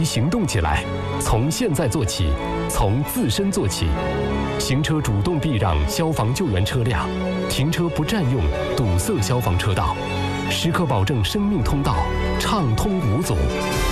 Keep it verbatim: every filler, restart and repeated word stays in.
行动起来，从现在做起，从自身做起。行车主动避让消防救援车辆，停车不占用堵塞消防车道，时刻保证生命通道畅通无阻。